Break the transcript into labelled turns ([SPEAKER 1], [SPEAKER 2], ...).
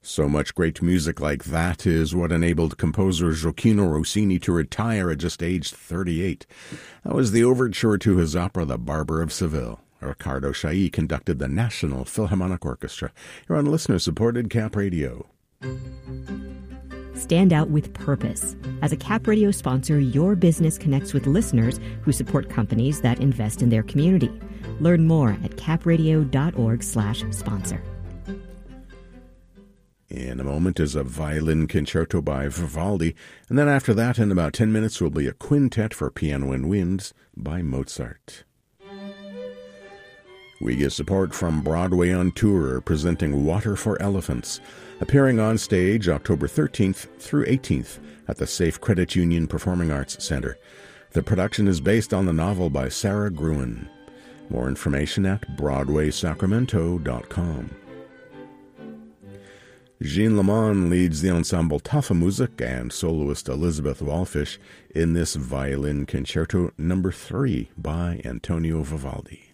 [SPEAKER 1] So much great music like that is what enabled composer Gioacchino Rossini to retire at just age 38. That was the overture to his opera The Barber of Seville. Ricardo Chailly conducted the National Philharmonic Orchestra. You're on listener-supported Cap Radio.
[SPEAKER 2] Stand out with purpose. As a Cap Radio sponsor, your business connects with listeners who support companies that invest in their community. Learn more at capradio.org/sponsor.
[SPEAKER 1] In a moment is a violin concerto by Vivaldi, and then after that, in about 10 minutes, will be a quintet for piano and winds by Mozart. We get support from Broadway on Tour, presenting Water for Elephants, appearing on stage October 13th through 18th at the Safe Credit Union Performing Arts Center. The production is based on the novel by Sarah Gruen. More information at BroadwaySacramento.com. Jean Lamont leads the ensemble Tafelmusik and soloist Elizabeth Walfish in this violin concerto number 3 by Antonio Vivaldi.